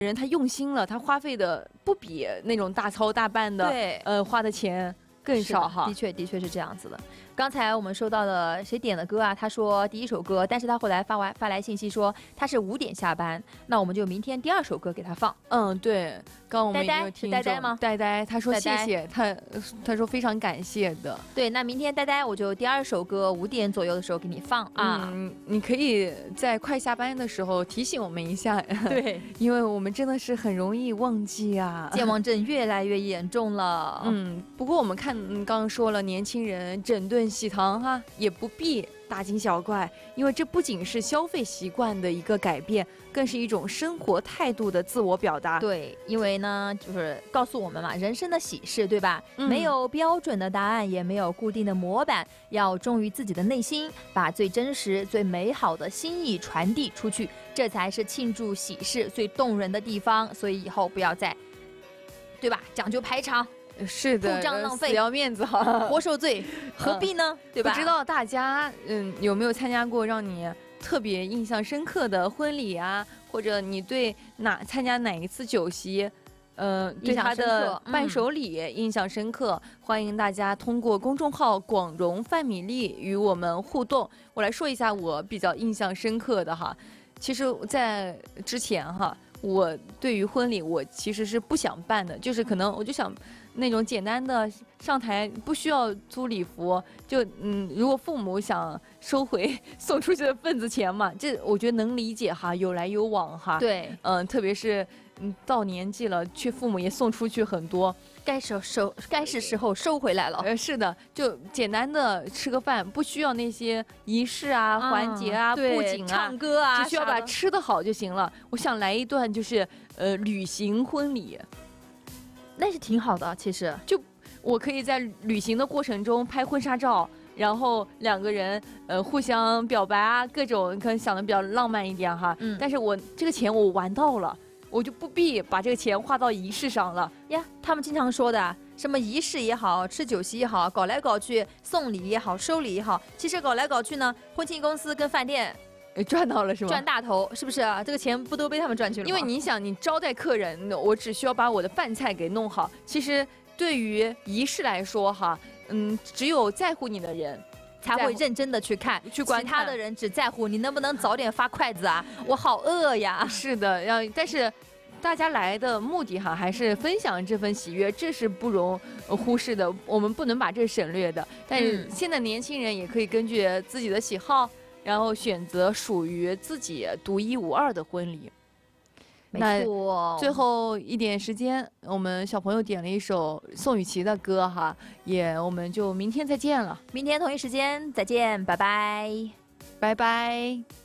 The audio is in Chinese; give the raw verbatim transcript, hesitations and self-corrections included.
人他用心了，他花费的不比那种大操大办的， 对， 呃，花的钱更少哈。 的确，的确是这样子的。刚才我们收到的谁点的歌啊？他说第一首歌，但是他后来发完发来信息说他是五点下班，那我们就明天第二首歌给他放。 嗯，对，刚我们呆呆也有听是呆呆吗？ 呆呆，他说呆呆谢谢，他他说非常感谢的。 对，那明天呆呆我就第二首歌五点左右的时候给你放啊。 嗯，你可以在快下班的时候提醒我们一下， 对， 因为我们真的是很容易忘记啊， 健忘症越来越严重了。 嗯，不过我们看，嗯，刚刚说了，年轻人整顿喜糖哈，也不必大惊小怪，因为这不仅是消费习惯的一个改变，更是一种生活态度的自我表达。 对，因为呢，就是告诉我们嘛，人生的喜事，对吧？ 嗯没有标准的答案，也没有固定的模板，要忠于自己的内心，把最真实、最美好的心意传递出去，这才是庆祝喜事最动人的地方。所以以后不要再，对吧？讲究排场。 是的， 铺张浪费死要面子哈， 活受罪，何必呢？对吧？ 不知道大家嗯有没有参加过让你特别印象深刻的婚礼啊，或者你对哪参加哪一次酒席，呃，对他的伴手礼印象深刻？嗯、欢迎大家通过公众号“广荣范米粒”与我们互动。我来说一下我比较印象深刻的哈，其实，在之前哈。我对于婚礼，我其实是不想办的，就是可能我就想那种简单的上台，不需要租礼服，就嗯，如果父母想收回送出去的份子钱嘛，这我觉得能理解哈，有来有往哈。 对， 嗯，特别是嗯到年纪了，却父母也送出去很多， 该收收，该是时候收回来了。 呃，是的，就简单的吃个饭，不需要那些仪式啊、 嗯、 环节啊、布景啊、 唱歌啊， 只需要把吃的好就行了。我想来一段就是呃旅行婚礼， 那是挺好的。其实就我可以在旅行的过程中拍婚纱照，然后两个人呃互相表白啊，各种可能想的比较浪漫一点哈。嗯，但是我这个钱我玩到了。我就不必把这个钱花到仪式上了呀。他们经常说的什么仪式也好，吃酒席也好，搞来搞去，送礼也好，收礼也好，其实搞来搞去呢，婚庆公司跟饭店赚到了是吗？ 赚大头，是不是啊？这个钱不都被他们赚去了吗？ 因为你想，你招待客人，我只需要把我的饭菜给弄好。其实对于仪式来说哈，嗯，只有在乎你的人才会认真的去看， 去观看， 其他的人只在乎你能不能早点发筷子啊，我好饿呀。 是的，要但是大家来的目的哈，还是分享这份喜悦，这是不容忽视的，我们不能把这省略的。但是现在年轻人也可以根据自己的喜好，然后选择属于自己独一无二的婚礼。 没错， 最后一点时间，我们小朋友点了一首宋雨琦的歌哈，也我们就明天再见了。 明天同一时间再见，拜拜， 拜拜。